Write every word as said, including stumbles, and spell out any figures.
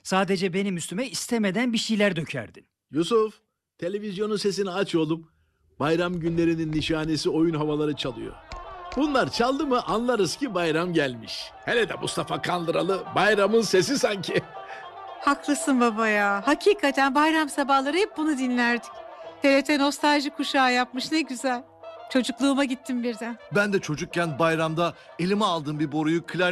Sadece benim üstüme istemeden bir şeyler dökerdin. Yusuf, televizyonun sesini aç oğlum. Bayram günlerinin nişanesi oyun havaları çalıyor. Bunlar çaldı mı anlarız ki bayram gelmiş. Hele de Mustafa Kandıralı bayramın sesi sanki. Haklısın baba ya. Hakikaten bayram sabahları hep bunu dinlerdik. T R T nostalji kuşağı yapmış, ne güzel. Çocukluğuma gittim birden. Ben de çocukken bayramda elime aldığım bir boruyu